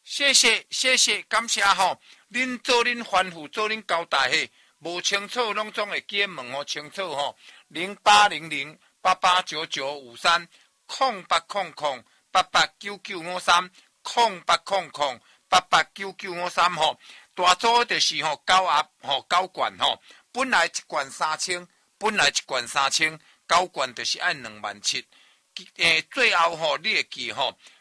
谢谢，感谢吼，恁做恁吩咐，做恁交代嘿，无清楚拢总会记问吼清楚吼，0800889953 0800889953 吼，大组就是吼9盒吼9罐吼，本来1罐3000，9罐就是爱27000，最后吼你会记吼。